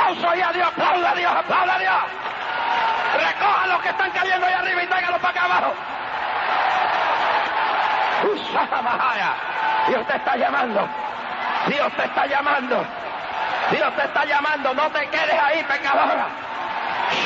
aplauso ahí a Dios, aplauda a Dios, aplauda a Dios. Recoja los que están cayendo ahí arriba y tráiganlos para acá abajo. Dios te está llamando. Dios te está llamando. Dios te está llamando. No te quedes ahí, pecadora.